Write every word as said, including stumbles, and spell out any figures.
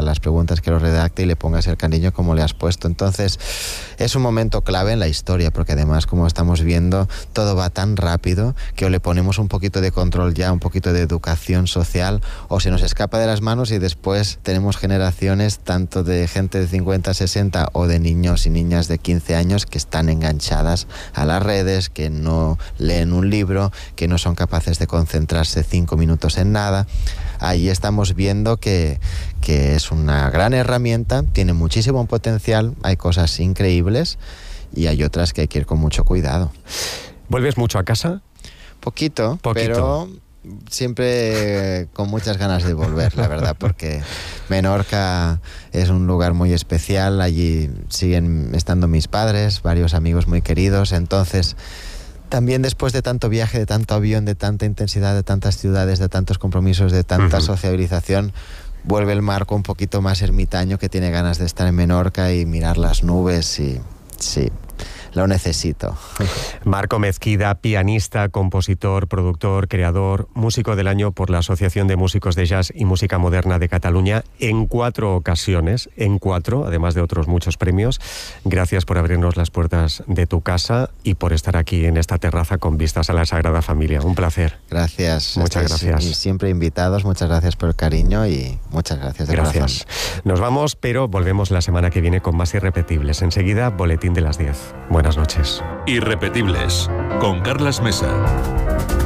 las preguntas que lo redacte y le pongas el cariño como le has puesto. Entonces, es un momento clave en la historia, porque además, como estamos viendo, todo va tan rápido que o le ponemos un poquito de control ya, un poquito de educación social, o se nos escapa de las manos y después tenemos generaciones tanto de gente de cincuenta, sesenta o de niños y niñas de quince años que están enganchadas a las redes, que no leen un libro, que no son capaces de concentrarse cinco minutos en nada. Ahí estamos viendo que, que es una gran herramienta, tiene muchísimo potencial, hay cosas increíbles y hay otras que hay que ir con mucho cuidado. ¿Vuelves mucho a casa? Poquito, Poquito. pero siempre con muchas ganas de volver, la verdad, porque Menorca es un lugar muy especial, allí siguen estando mis padres, varios amigos muy queridos, entonces también después de tanto viaje, de tanto avión, de tanta intensidad, de tantas ciudades, de tantos compromisos, de tanta uh-huh. sociabilización, vuelve el Marco un poquito más ermitaño, que tiene ganas de estar en Menorca y mirar las nubes y sí, lo necesito. Marco Mezquida, pianista, compositor, productor, creador, músico del año por la Asociación de Músicos de Jazz y Música Moderna de Cataluña en cuatro ocasiones, en cuatro, además de otros muchos premios. Gracias por abrirnos las puertas de tu casa y por estar aquí en esta terraza con vistas a la Sagrada Familia. Un placer. Gracias. Muchas Estáis gracias. Siempre invitados, muchas gracias por el cariño y muchas gracias de Gracias. corazón. Nos vamos, pero volvemos la semana que viene con más Irrepetibles. Enseguida, boletín de las diez. Buenas noches. Irrepetibles, con Carlas Mesa.